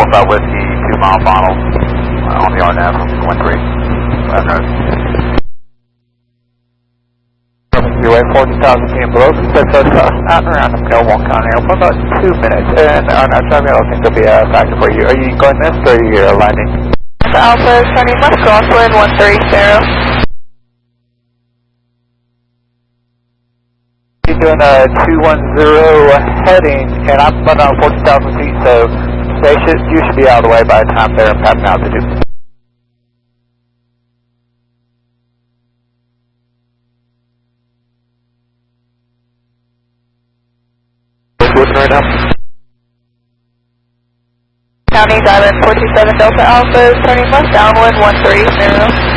Alpha Whiskey, 2 mile bottle on the RNAV, 13. Your way 40,000 feet below, sets us at around the Milwaukee County Airport, about 2 minutes, and RNAV traffic I don't think will be a factor for you. Are you going this or are you landing? Alpha is turning left, crosswind 130. You're doing a 210 heading, and I'm running on 40,000 feet, so you should be out of the way by the time they're passing altitude. Looking right now. County Island 427 Delta Alpha is turning left, downwind 130.